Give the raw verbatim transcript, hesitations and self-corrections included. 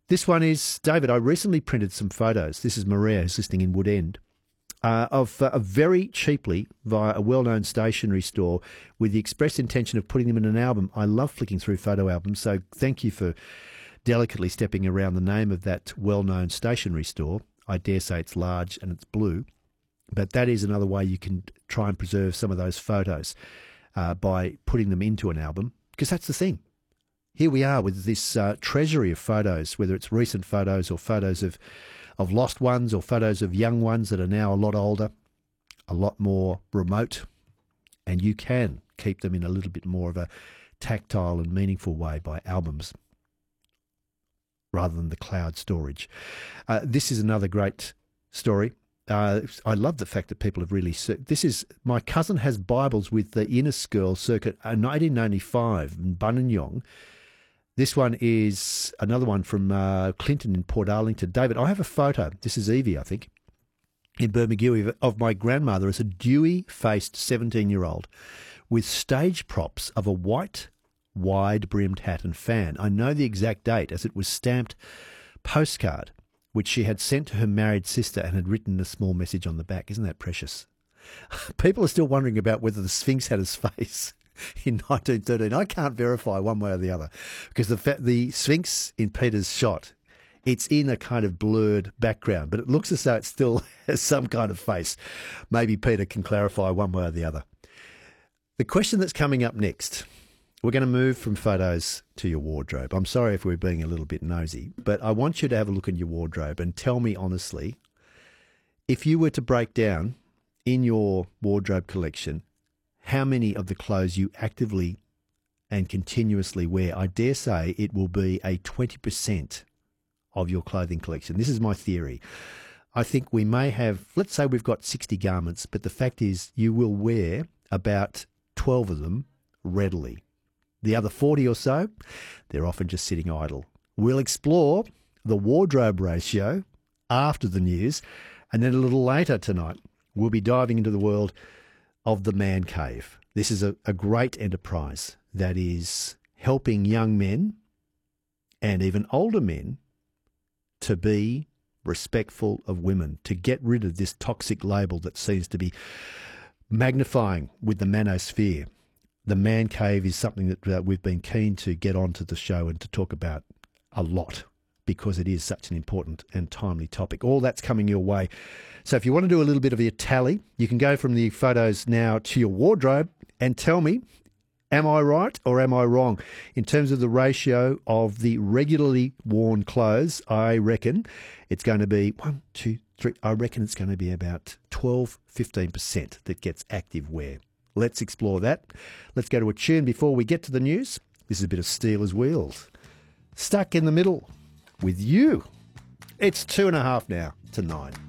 This one is, David, I recently printed some photos. This is Maria, who's listening in Woodend, uh, of uh, very cheaply via a well-known stationery store with the express intention of putting them in an album. I love flicking through photo albums, so thank you for delicately stepping around the name of that well-known stationery store. I dare say it's large and it's blue, but that is another way you can try and preserve some of those photos uh, by putting them into an album, because that's the thing. Here we are with this uh, treasury of photos, whether it's recent photos or photos of, of lost ones or photos of young ones that are now a lot older, a lot more remote, and you can keep them in a little bit more of a tactile and meaningful way by albums rather than the cloud storage. Uh, this is another great story. Uh, I love the fact that people have really... This is... My cousin has Bibles with the Inniskirl circuit in nineteen ninety-five in Buninyong. This one is another one from uh, Clinton in Port Arlington. David, I have a photo. This is Evie, I think, in Bermagui, of my grandmother as a dewy-faced seventeen-year-old with stage props of a white, wide-brimmed hat and fan. I know the exact date as it was stamped postcard, which she had sent to her married sister and had written a small message on the back. Isn't that precious? People are still wondering about whether the Sphinx had his face in nineteen thirteen. I can't verify one way or the other, because the fa- the Sphinx in Peter's shot, it's in a kind of blurred background, but it looks as though it still has some kind of face. Maybe Peter can clarify one way or the other. The question that's coming up next, we're going to move from photos to your wardrobe. I'm sorry if we're being a little bit nosy, but I want you to have a look in your wardrobe and tell me honestly, if you were to break down in your wardrobe collection how many of the clothes you actively and continuously wear. I dare say it will be a twenty percent of your clothing collection. This is my theory. I think we may have, let's say we've got sixty garments, but the fact is you will wear about twelve of them readily. The other forty or so, they're often just sitting idle. We'll explore the wardrobe ratio after the news, and then a little later tonight, we'll be diving into the world of the Man Cave. This is a, a great enterprise that is helping young men and even older men to be respectful of women, to get rid of this toxic label that seems to be magnifying with the manosphere. The Man Cave is something that uh, we've been keen to get onto the show and to talk about a lot, because it is such an important and timely topic. All that's coming your way. So if you want to do a little bit of a tally, you can go from the photos now to your wardrobe and tell me, am I right or am I wrong? In terms of the ratio of the regularly worn clothes, I reckon it's going to be one, two, three. I reckon it's going to be about twelve, fifteen percent that gets active wear. Let's explore that. Let's go to a tune before we get to the news. This is a bit of Steelers Wheels. Stuck in the Middle with you. It's two and a half now to nine.